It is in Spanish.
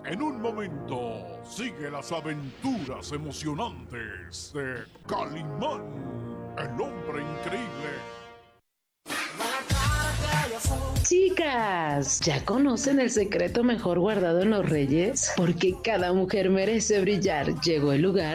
En un momento, sigue las aventuras emocionantes de Calimán, el hombre increíble. Chicas, ¿ya conocen el secreto mejor guardado en los reyes? Porque cada mujer merece brillar. Llegó el lugar